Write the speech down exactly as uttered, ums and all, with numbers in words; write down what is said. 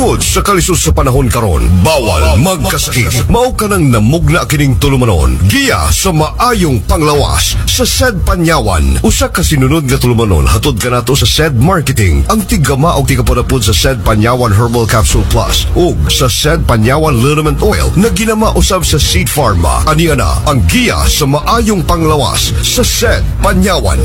Tungod sa kalisod sa panahon karon, bawal magkasakit. Mao ka nang namugna kining tulumanon. Giya sa maayong panglawas sa S E D Panyawan. Usa ka sinunod nga tulumanon hatod kanato sa S E D Marketing. Ang tigama og tigapodapod sa S E D Panyawan Herbal Capsule Plus ug sa S E D Panyawan Liniment Oil na ginama usab sa Seed Pharma. Aniya na ang giya sa maayong panglawas sa S E D Panyawan.